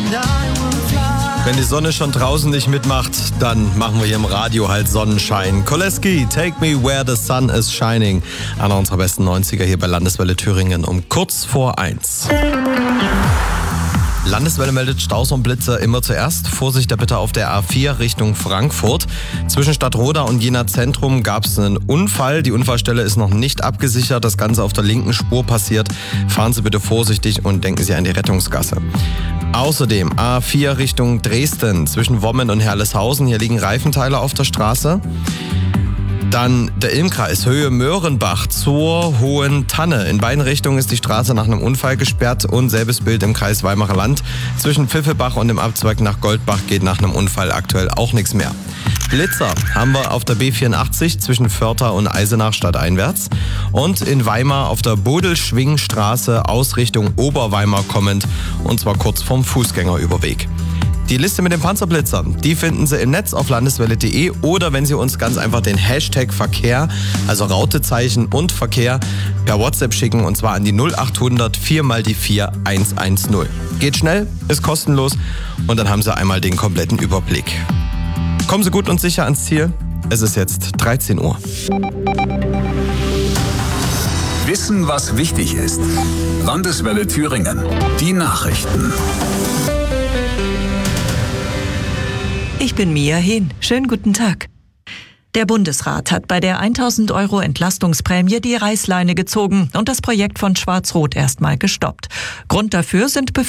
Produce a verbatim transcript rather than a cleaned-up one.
Wenn die Sonne schon draußen nicht mitmacht, dann machen wir hier im Radio halt Sonnenschein. Koleski, Take Me Where the Sun is Shining. Einer unserer besten neunziger hier bei Landeswelle Thüringen um kurz vor eins. Landeswelle meldet Staus und Blitzer immer zuerst. Vorsicht bitte auf der A vier Richtung Frankfurt. Zwischen Stadtroda und Jena Zentrum gab es einen Unfall. Die Unfallstelle ist noch nicht abgesichert. Das Ganze auf der linken Spur passiert. Fahren Sie bitte vorsichtig und denken Sie an die Rettungsgasse. Außerdem A vier Richtung Dresden zwischen Wommen und Herleshausen. Hier liegen Reifenteile auf der Straße. Dann der Ilmkreis, Höhe Möhrenbach zur Hohen Tanne. In beiden Richtungen ist die Straße nach einem Unfall gesperrt und selbes Bild im Kreis Weimarer Land. Zwischen Pfiffelbach und dem Abzweig nach Goldbach geht nach einem Unfall aktuell auch nichts mehr. Blitzer haben wir auf der B vierundachtzig zwischen Vörther und Eisenach stadteinwärts und in Weimar auf der Bodelschwingstraße aus Richtung Oberweimar kommend und zwar kurz vorm Fußgängerüberweg. Die Liste mit den Panzerblitzern, die finden Sie im Netz auf landeswelle punkt de oder wenn Sie uns ganz einfach den Hashtag Verkehr, also Rautezeichen und Verkehr, per WhatsApp schicken und zwar an die null achthundert vier mal die vier eins eins null. Geht schnell, ist kostenlos und dann haben Sie einmal den kompletten Überblick. Kommen Sie gut und sicher ans Ziel. Es ist jetzt dreizehn Uhr. Wissen, was wichtig ist. Landeswelle Thüringen. Die Nachrichten. Ich bin Mia Hehn. Schönen guten Tag. Der Bundesrat hat bei der tausend Euro Entlastungsprämie die Reißleine gezogen und das Projekt von Schwarz-Rot erstmal gestoppt. Grund dafür sind